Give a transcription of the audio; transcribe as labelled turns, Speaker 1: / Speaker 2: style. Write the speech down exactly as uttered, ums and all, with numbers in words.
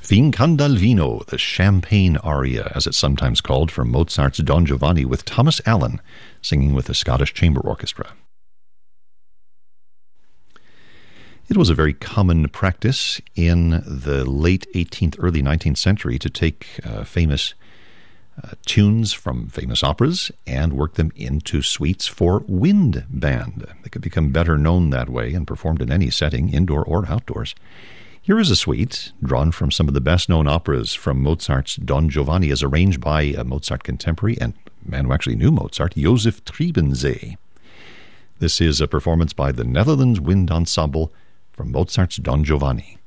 Speaker 1: Fin can dal vino, the champagne aria, as it's sometimes called, from Mozart's Don Giovanni, with Thomas Allen singing with the Scottish Chamber Orchestra. It was a very common practice in the late eighteenth, early nineteenth century to take uh, famous uh, tunes from famous operas and work them into suites for wind band. They could become better known that way and performed in any setting, indoor or outdoors. Here is a suite drawn from some of the best-known operas from Mozart's Don Giovanni, as arranged by a Mozart contemporary and a man who actually knew Mozart, Joseph Triebensee. This is a performance by the Netherlands Wind Ensemble from Mozart's Don Giovanni.